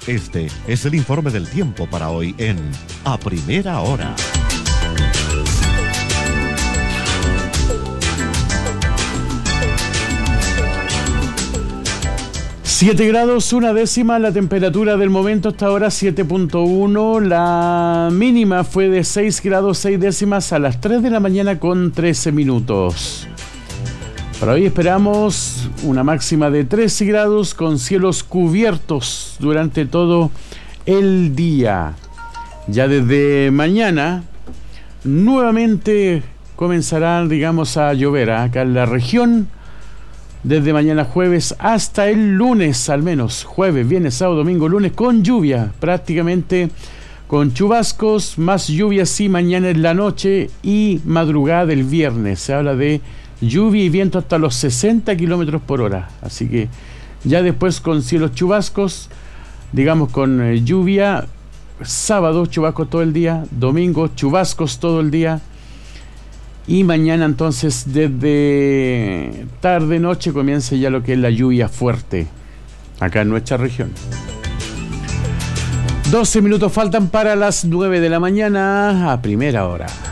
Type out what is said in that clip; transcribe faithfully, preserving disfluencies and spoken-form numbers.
Este es el informe del tiempo para hoy en A Primera Hora. siete grados, una décima, la temperatura del momento hasta ahora siete punto uno, la mínima fue de seis grados, seis décimas a las tres de la mañana con trece minutos. Para hoy esperamos una máxima de trece grados con cielos cubiertos durante todo el día. Ya desde mañana nuevamente comenzará, digamos, a llover acá en la región. Desde mañana jueves hasta el lunes, al menos jueves, viernes, sábado, domingo, lunes, con lluvia, prácticamente con chubascos, más lluvia sí mañana en la noche y madrugada del viernes. Se habla de lluvia y viento hasta los sesenta kilómetros por hora. Así que ya después con cielos chubascos, digamos con eh, lluvia, sábado chubascos todo el día, domingo chubascos todo el día. Y mañana entonces desde tarde noche comienza ya lo que es la lluvia fuerte acá en nuestra región. doce minutos faltan para las nueve de la mañana a primera hora.